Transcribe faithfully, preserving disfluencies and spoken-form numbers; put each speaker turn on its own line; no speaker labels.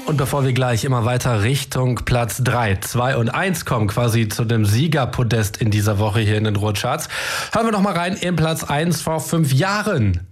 Und bevor wir gleich immer weiter Richtung Platz drei, zwei und eins kommen, quasi zu dem Siegerpodest in dieser Woche hier in den Ruhrcharts, hören wir noch mal rein in Platz eins vor fünf Jahren.